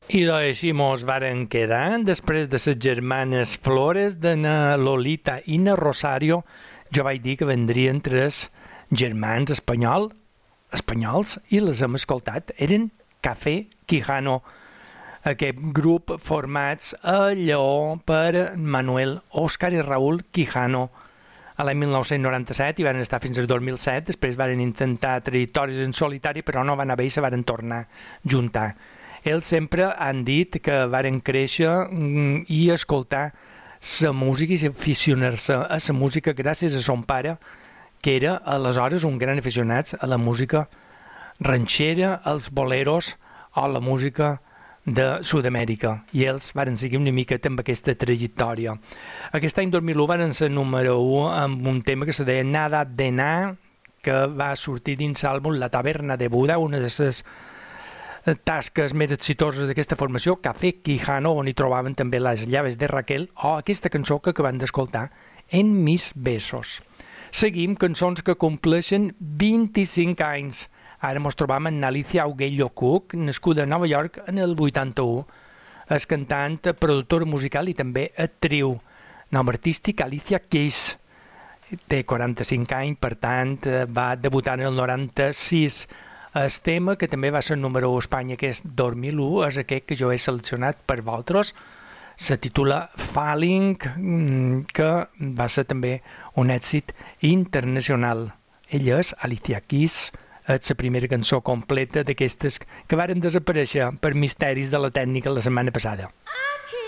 I així mos varen quedar, després de les germanes Flores, de na Lolita i na Rosario, jo vaig dir que vendrien tres germans espanyols, i les hem escoltat. Eren Café Quijano, aquest grup formats a Lleó per Manuel, Òscar i Raúl Quijano, a l'any 1997 i van estar fins al 2007, després van intentar trajectòries en solitari, però no van anar bé i se van tornar a juntar. Ells sempre han dit que varen créixer i escoltar la música i aficionar-se a la música gràcies a son pare, que era aleshores un gran aficionat a la música ranxera, als boleros o la música de Sud-amèrica, i ells varen seguir una miqueta amb aquesta trajectòria. Aquest any 2001 van ser número 1 amb un tema que se deia Nada de Na, que va sortir dins l'àlbum La taverna de Buda, una de les tasques més exitoses d'aquesta formació, Café Quijano, on hi trobaven també les llaves de Raquel, o aquesta cançó que acabem d'escoltar, En mis besos. Seguim cançons que compleixen 25 anys. Ara mos trobam amb Alicia Auguello Cook, nascuda a Nova York en el 81. És cantant, productora musical i també actriu. Nom artístic, Alicia Keys. Té 45 anys, per tant, va debutar en el 96. El tema, que també va ser número 1 a Espanya aquest 2001, és aquest que jo he seleccionat per vosaltres. Se titula Falling, que va ser també un èxit internacional. Ella és Alicia Keys, és la primera cançó completa d'aquestes que varen desaparèixer per misteris de la tècnica la setmana passada.